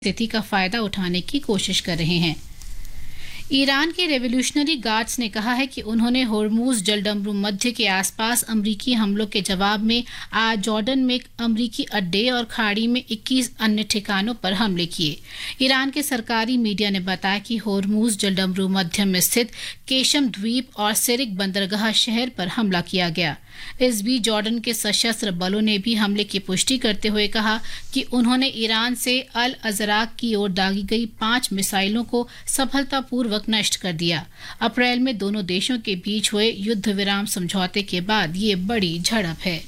स्थिति का फायदा उठाने की कोशिश कर रहे हैं। ईरान के रेवोल्यूशनरी गार्ड्स ने कहा है कि उन्होंने होर्मुज जलडमरू मध्य के आसपास अमरीकी हमलों के जवाब में आज जॉर्डन में अमरीकी अड्डे और खाड़ी में 21 अन्य ठिकानों पर हमले किए। ईरान के सरकारी मीडिया ने बताया कि होर्मुज जलडमरू मध्य में स्थित केशम द्वीप और सिरिक बंदरगाह शहर पर हमला किया गया। इस बीच जॉर्डन के सशस्त्र बलों ने भी हमले की पुष्टि करते हुए कहा कि उन्होंने ईरान से अल अजराक की ओर दागी गई 5 मिसाइलों को सफलतापूर्वक नष्ट कर दिया। अप्रैल में दोनों देशों के बीच हुए युद्ध विराम समझौते के बाद ये बड़ी झड़प है।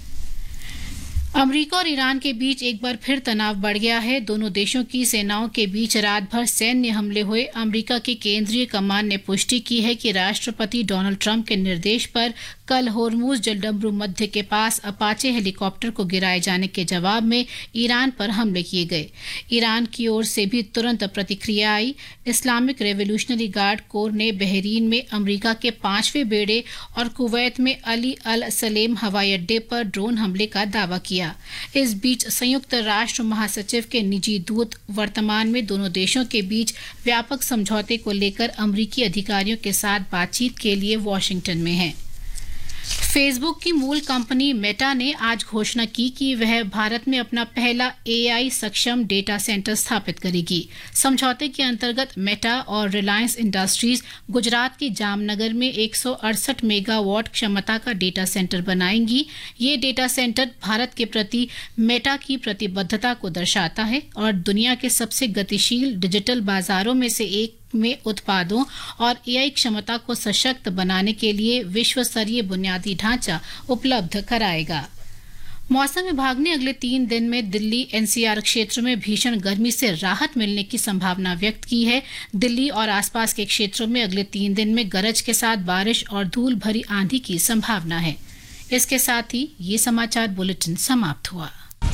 अमेरिका और ईरान के बीच एक बार फिर तनाव बढ़ गया है। दोनों देशों की सेनाओं के बीच रात भर सैन्य हमले हुए। अमेरिका की केंद्रीय कमान ने पुष्टि की है कि राष्ट्रपति डोनाल्ड ट्रंप के निर्देश पर कल होर्मुज जलडमरू मध्य के पास अपाचे हेलीकॉप्टर को गिराए जाने के जवाब में ईरान पर हमले किए गए। ईरान की ओर से भी तुरंत प्रतिक्रिया आई। इस्लामिक रेवोल्यूशनरी गार्ड कोर ने बहरीन में अमेरिका के 5वें बेड़े और कुवैत में अली अल सलेम हवाई अड्डे पर ड्रोन हमले का दावा किया। इस बीच संयुक्त राष्ट्र महासचिव के निजी दूत वर्तमान में दोनों देशों के बीच व्यापक समझौते को लेकर अमेरिकी अधिकारियों के साथ बातचीत के लिए वॉशिंगटन में हैं। फेसबुक की मूल कंपनी मेटा ने आज घोषणा की कि वह भारत में अपना पहला एआई सक्षम डेटा सेंटर स्थापित करेगी। समझौते के अंतर्गत मेटा और रिलायंस इंडस्ट्रीज गुजरात के जामनगर में 168 मेगावाट क्षमता का डेटा सेंटर बनाएंगी। ये डेटा सेंटर भारत के प्रति मेटा की प्रतिबद्धता को दर्शाता है और दुनिया के सबसे गतिशील डिजिटल बाजारों में से एक में उत्पादों और एआई क्षमता को सशक्त बनाने के लिए विश्व स्तरीय बुनियादी ढांचा उपलब्ध कराएगा। मौसम विभाग ने अगले 3 दिन में दिल्ली एनसीआर क्षेत्र में भीषण गर्मी से राहत मिलने की संभावना व्यक्त की है। दिल्ली और आसपास के क्षेत्रों में अगले 3 दिन में गरज के साथ बारिश और धूल भरी आंधी की संभावना है। इसके साथ ही ये समाचार बुलेटिन समाप्त हुआ।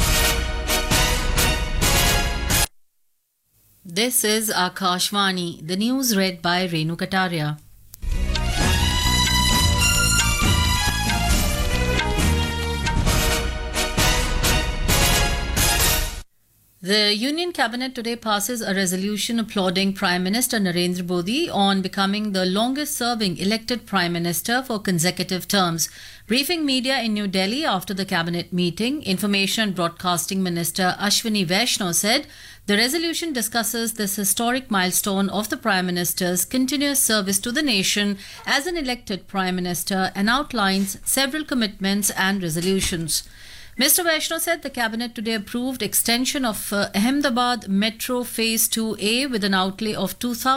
This is Akashvani, the news read by Renu Kataria. The Union Cabinet today passes a resolution applauding Prime Minister Narendra Modi on becoming the longest-serving elected Prime Minister for consecutive terms. Briefing media in New Delhi after the Cabinet meeting, Information and Broadcasting Minister Ashwini Vaishnaw said the resolution discusses this historic milestone of the Prime Minister's continuous service to the nation as an elected Prime Minister and outlines several commitments and resolutions. Mr. Vaishnaw said the Cabinet today approved extension of Ahmedabad Metro Phase 2A with an outlay of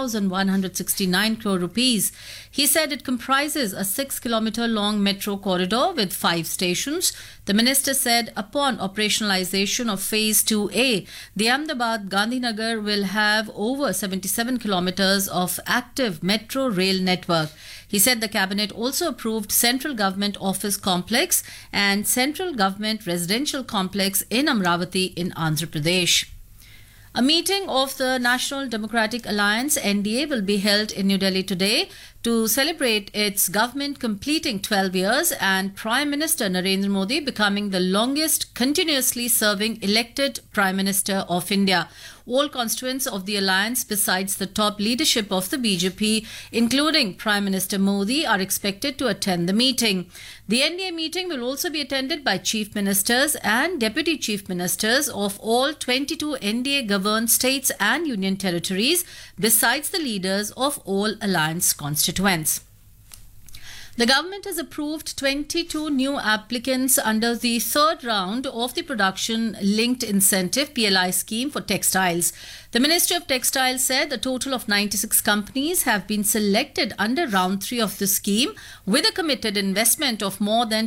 2,169 crore rupees. He said it comprises a 6-kilometer long metro corridor with 5 stations. The minister said upon operationalization of Phase 2A, the Ahmedabad Gandhinagar will have over 77 kilometers of active metro rail network. He said the Cabinet also approved Central Government Office Complex and Central Government Residential Complex in Amravati in Andhra Pradesh. A meeting of the National Democratic Alliance (NDA) will be held in New Delhi today to celebrate its government completing 12 years and Prime Minister Narendra Modi becoming the longest continuously serving elected Prime Minister of India. All constituents of the alliance besides the top leadership of the BJP, including Prime Minister Modi, are expected to attend the meeting. The NDA meeting will also be attended by Chief Ministers and Deputy Chief Ministers of all 22 NDA-governed states and union territories, besides the leaders of all alliance constituents. The government has approved 22 new applicants under the third round of the Production Linked Incentive PLI scheme for textiles. The Ministry of Textiles said a total of 96 companies have been selected under round 3 of the scheme with a committed investment of more than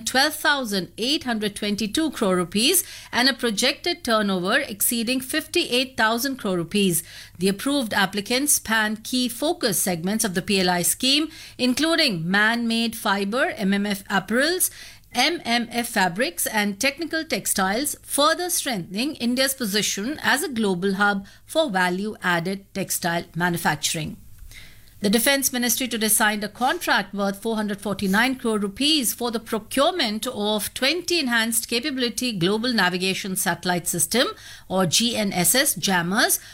12,822 crore rupees and a projected turnover exceeding 58,000 crore rupees. The approved applicants span key focus segments of the PLI scheme, including man-made fiber, MMF apparels, MMF fabrics and technical textiles, further strengthening India's position as a global hub for value-added textile manufacturing. The Defence Ministry today signed a contract worth 449 crore rupees for the procurement of 20 Enhanced Capability Global Navigation Satellite System or GNSS jammers